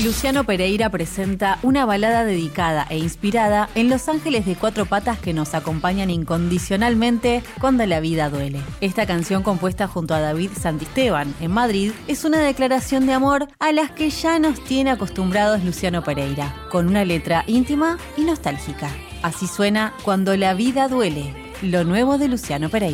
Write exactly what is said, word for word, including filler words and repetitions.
Luciano Pereira presenta una balada dedicada e inspirada en los ángeles de cuatro patas que nos acompañan incondicionalmente cuando la vida duele. Esta canción, compuesta junto a David Santisteban en Madrid, es una declaración de amor a las que ya nos tiene acostumbrados Luciano Pereira, con una letra íntima y nostálgica. Así suena Cuando la vida duele, lo nuevo de Luciano Pereira.